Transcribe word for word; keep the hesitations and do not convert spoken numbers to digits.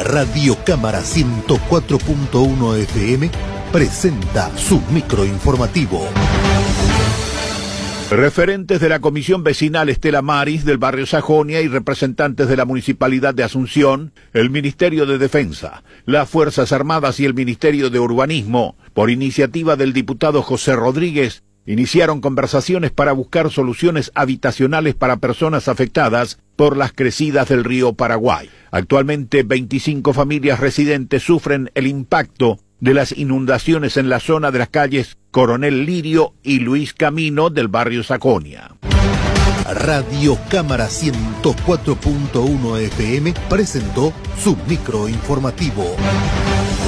Radio Cámara ciento cuatro punto uno F M presenta su microinformativo. Referentes de la Comisión Vecinal Estela Maris del barrio Sajonia y representantes de la Municipalidad de Asunción, el Ministerio de Defensa, las Fuerzas Armadas y el Ministerio de Urbanismo, por iniciativa del diputado José Rodríguez, iniciaron conversaciones para buscar soluciones habitacionales para personas afectadas por las crecidas del río Paraguay. Actualmente, veinticinco familias residentes sufren el impacto de las inundaciones en la zona de las calles Coronel Lirio y Luis Camino del barrio Sajonia. Radio Cámara ciento cuatro punto uno F M presentó su microinformativo.